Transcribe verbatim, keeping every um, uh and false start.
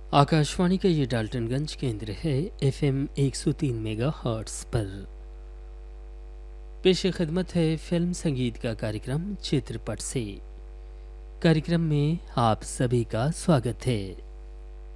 आकाशवाणी का ये डाल्टनगंज केंद्र है। एफएम एक सौ तीन मेगा हर्ट्स पर पेश खिदमत है फिल्म संगीत का कार्यक्रम चित्रपट से। कार्यक्रम में आप सभी का स्वागत है।